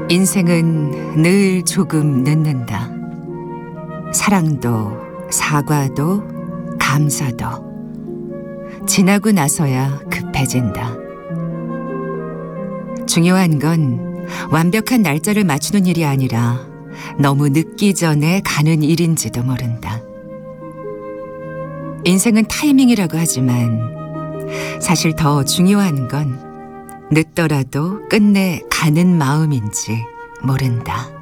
인생은 늘 조금 늦는다. 사랑도 사과도 감사도 지나고 나서야 급해진다. 중요한 건 완벽한 날짜를 맞추는 일이 아니라 너무 늦기 전에 가는 일인지도 모른다. 인생은 타이밍이라고 하지만 사실 더 중요한 건 늦더라도 끝내 가는 마음인지 모른다.